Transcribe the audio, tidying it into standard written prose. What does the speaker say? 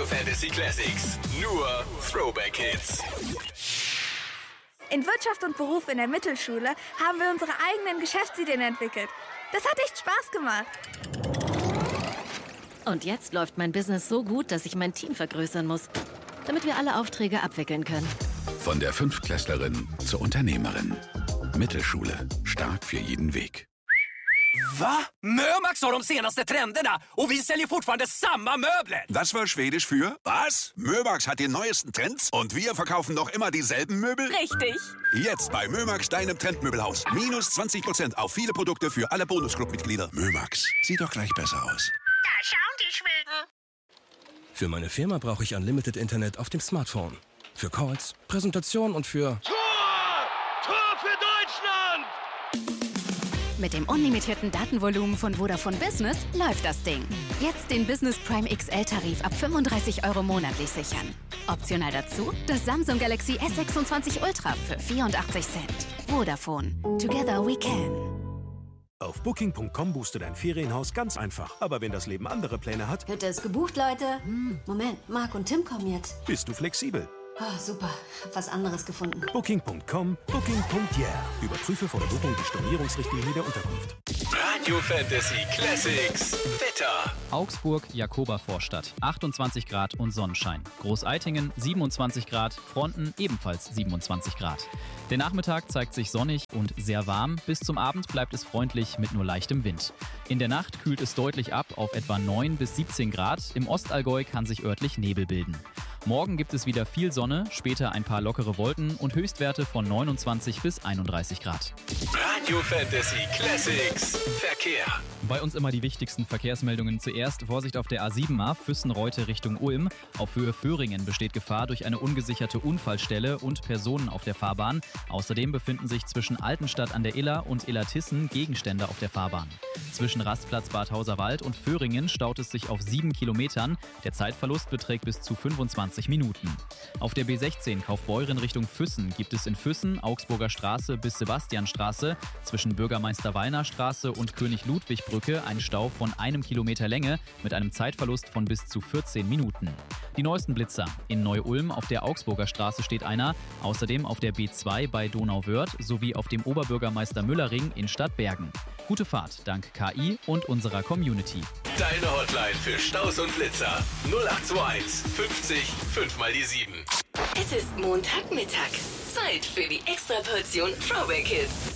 Fantasy Classics. Nur Throwback Hits. In Wirtschaft und Beruf in der Mittelschule haben wir unsere eigenen Geschäftsideen entwickelt. Das hat echt Spaß gemacht. Und jetzt läuft mein Business so gut, dass ich mein Team vergrößern muss, damit wir alle Aufträge abwickeln können. Von der Fünftklässlerin zur Unternehmerin. Mittelschule. Stark für jeden Weg. Va? Mömax har de senaste trenderna och vi säljer fortfarande samma möbler. Das war Schwedisch für was? Mömax hat die neuesten Trends und wir verkaufen noch immer dieselben Möbel? Richtig. Jetzt bei Mömax, deinem Trendmöbelhaus. Minus 20% auf viele Produkte für alle Bonusclub-Mitglieder. Mömax, sieht doch gleich besser aus. Da schauen die Schweden. Für meine Firma brauche ich Unlimited Internet auf dem Smartphone. Für Calls, Präsentation und für... Tor für Deutschland! Mit dem unlimitierten Datenvolumen von Vodafone Business läuft das Ding. Jetzt den Business Prime XL-Tarif ab 35 € monatlich sichern. Optional dazu das Samsung Galaxy S26 Ultra für 84 Cent. Vodafone. Together we can. Auf Booking.com buchst du dein Ferienhaus ganz einfach. Aber wenn das Leben andere Pläne hat... Hütte ist gebucht, Leute. Moment, Marc und Tim kommen jetzt. Bist du flexibel? Oh, super. Hab was anderes gefunden. Booking.com, Booking.yeah. Überprüfe vor der Buchung die Stornierungsrichtlinie der Unterkunft. Radio Fantasy Classics. Wetter. Augsburg, Jakoba-Vorstadt, 28 Grad und Sonnenschein. Großeitingen, 27 Grad, Fronten ebenfalls 27 Grad. Der Nachmittag zeigt sich sonnig und sehr warm. Bis zum Abend bleibt es freundlich mit nur leichtem Wind. In der Nacht kühlt es deutlich ab auf etwa 9 bis 17 Grad. Im Ostallgäu kann sich örtlich Nebel bilden. Morgen gibt es wieder viel Sonne, später ein paar lockere Wolken und Höchstwerte von 29 bis 31 Grad. Radio Fantasy Classics. Verkehr. Bei uns immer die wichtigsten Verkehrsmeldungen zuerst. Vorsicht auf der A7A, Füssen-Reute Richtung Ulm. Auf Höhe Föhringen besteht Gefahr durch eine ungesicherte Unfallstelle und Personen auf der Fahrbahn. Außerdem befinden sich zwischen Altenstadt an der Iller und Illertissen Gegenstände auf der Fahrbahn. Zwischen Rastplatz Bad Hauserwald und Föhringen staut es sich auf 7 Kilometern. Der Zeitverlust beträgt bis zu 25 Minuten. Auf der B16 Kaufbeuren Richtung Füssen gibt es in Füssen, Augsburger Straße bis Sebastianstraße, zwischen Bürgermeister-Wallner Straße und König-Ludwig-Brücke einen Stau von 1 Kilometer Länge mit einem Zeitverlust von bis zu 14 Minuten. Die neuesten Blitzer. In Neu-Ulm auf der Augsburger Straße steht einer, außerdem auf der B2 bei Donauwörth sowie auf dem Oberbürgermeister-Müller-Ring in Stadtbergen. Gute Fahrt dank KI und unserer Community. Deine Hotline für Staus und Blitzer. 0821 50 5 mal die 7. Es ist Montagmittag. Zeit für die Extraportion Throwback Hits.